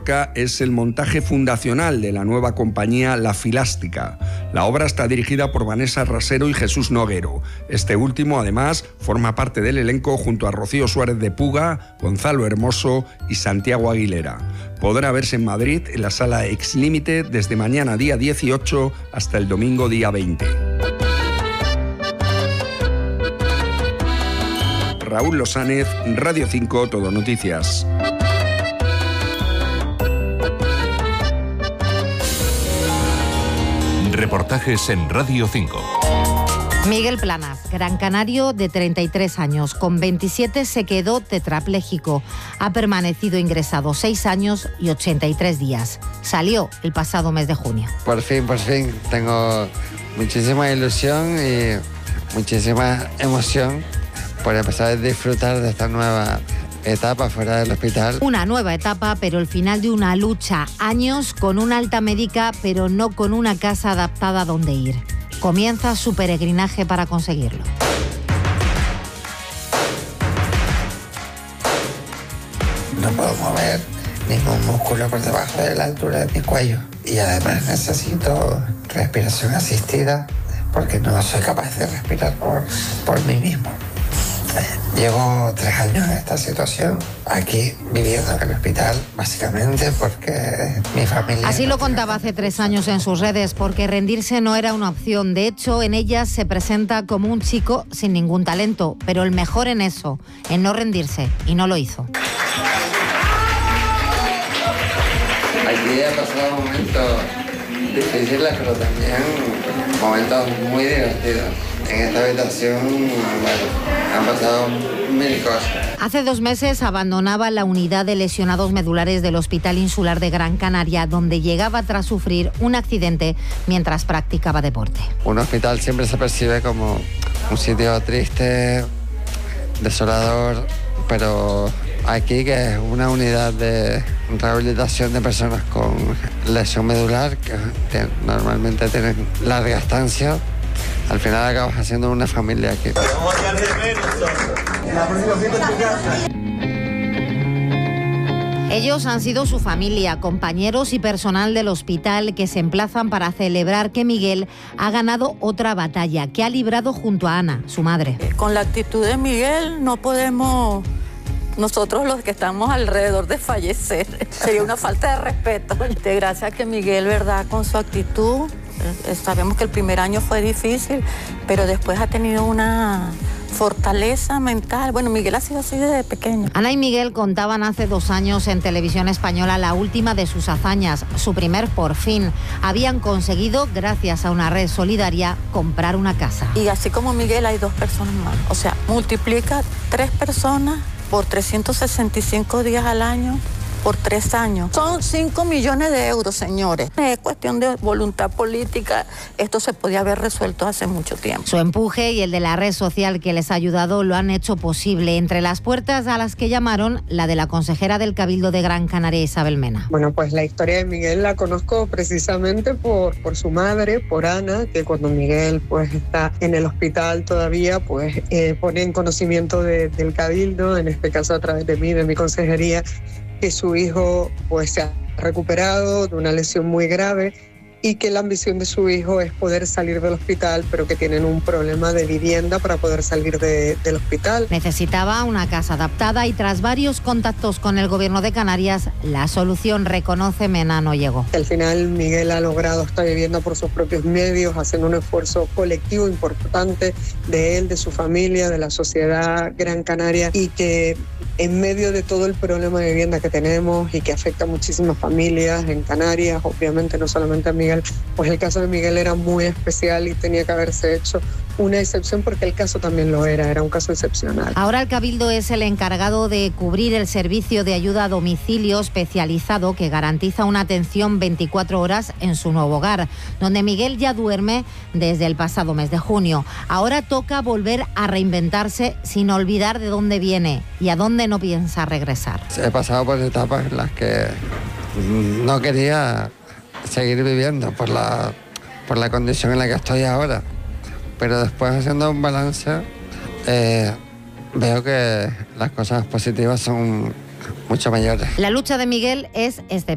Lorca es el montaje fundacional de la nueva compañía La Filástica. La obra está dirigida por Vanessa Rasero y Jesús Noguero. Este último, además, forma parte del elenco junto a Rocío Suárez de Puga, Gonzalo Hermoso y Santiago Aguilera. Podrá verse en Madrid, en la sala Ex Límite, desde mañana día 18 hasta el domingo día 20. Raúl Losánez, Radio 5, Todo Noticias. Reportajes en Radio 5. Miguel Planas, gran canario de 33 años, con 27 se quedó tetrapléjico. Ha permanecido ingresado 6 años y 83 días. Salió el pasado mes de junio. Por fin, tengo muchísima ilusión y muchísima emoción por empezar a disfrutar de esta nueva etapa fuera del hospital. Una nueva etapa, pero el final de una lucha. Años con una alta médica, pero no con una casa adaptada donde ir. Comienza su peregrinaje para conseguirlo. No puedo mover ningún músculo por debajo de la altura de mi cuello. Y además necesito respiración asistida porque no soy capaz de respirar por mí mismo. Llevo 3 años en esta situación, aquí viviendo en el hospital, básicamente porque mi familia... Así lo contaba hace 3 años en sus redes, porque rendirse no era una opción. De hecho, en ellas se presenta como un chico sin ningún talento, pero el mejor en eso, en no rendirse, y no lo hizo. Aquí he pasado momentos difíciles, pero también momentos muy divertidos. En esta habitación, han pasado 1000 cosas. Hace 2 meses abandonaba la unidad de lesionados medulares del Hospital Insular de Gran Canaria, donde llegaba tras sufrir un accidente mientras practicaba deporte. Un hospital siempre se percibe como un sitio triste, desolador, pero aquí, que es una unidad de rehabilitación de personas con lesión medular, que normalmente tienen larga estancia, al final acabas haciendo una familia aquí. Ellos han sido su familia, compañeros y personal del hospital que se emplazan para celebrar que Miguel ha ganado otra batalla, que ha librado junto a Ana, su madre. Con la actitud de Miguel no podemos, nosotros los que estamos alrededor, de fallecer. Sería una falta de respeto. De gracias que Miguel, ¿verdad?, con su actitud. Sabemos que el primer año fue difícil, pero después ha tenido una fortaleza mental. Bueno, Miguel ha sido así desde pequeño. Ana y Miguel contaban hace 2 años en Televisión Española la última de sus hazañas, su primer por fin. Habían conseguido, gracias a una red solidaria, comprar una casa. Y así como Miguel hay 2 personas más. O sea, multiplica 3 personas por 365 días al año, por 3 años. Son 5 millones de euros, señores. Es cuestión de voluntad política. Esto se podía haber resuelto hace mucho tiempo. Su empuje y el de la red social que les ha ayudado lo han hecho posible. Entre las puertas a las que llamaron, la de la consejera del Cabildo de Gran Canaria, Isabel Mena. Bueno, pues la historia de Miguel la conozco precisamente por su madre, por Ana, que cuando Miguel pues está en el hospital todavía, pues pone en conocimiento del Cabildo, en este caso a través de mí, de mi consejería, que su hijo pues se ha recuperado de una lesión muy grave y que la ambición de su hijo es poder salir del hospital, pero que tienen un problema de vivienda para poder salir del hospital. Necesitaba una casa adaptada y tras varios contactos con el Gobierno de Canarias, la solución, reconoce Mena, no llegó. Al final Miguel ha logrado esta vivienda por sus propios medios, haciendo un esfuerzo colectivo importante de él, de su familia, de la sociedad Gran Canaria, y que en medio de todo el problema de vivienda que tenemos y que afecta a muchísimas familias en Canarias, obviamente no solamente a Miguel, pues el caso de Miguel era muy especial y tenía que haberse hecho una excepción porque el caso también lo era un caso excepcional. Ahora el Cabildo es el encargado de cubrir el servicio de ayuda a domicilio especializado que garantiza una atención 24 horas en su nuevo hogar, donde Miguel ya duerme desde el pasado mes de junio. Ahora toca volver a reinventarse sin olvidar de dónde viene y a dónde no piensa regresar. He pasado por etapas en las que no quería seguir viviendo por la condición en la que estoy ahora. Pero después, haciendo un balance, veo que las cosas positivas son mucho mayores. La lucha de Miguel es